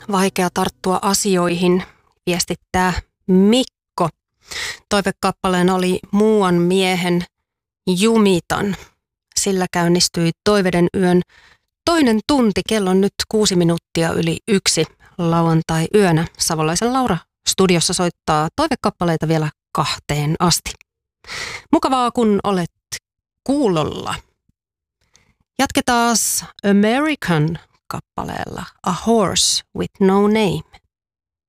Vaikea tarttua asioihin, viestittää Mikko. Toivekappaleen oli Muuan miehen Jumitan. Sillä käynnistyi Toiveiden yön toinen tunti. Kello on nyt 1:06 lauantai-yönä. Savolaisen Laura studiossa soittaa toivekappaleita vielä 2:00 asti. Mukavaa, kun olet kuulolla. Jatketaan American kappaleella A Horse with No Name.